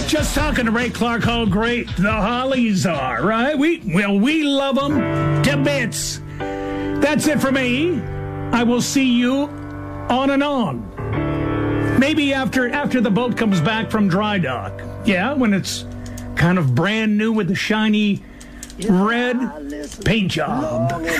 Just talking to Ray Clark, how great the Hollies are, right? We love them to bits. That's it for me. I will see you on and on. Maybe after the boat comes back from dry dock. Yeah, when it's kind of brand new with the shiny red paint job.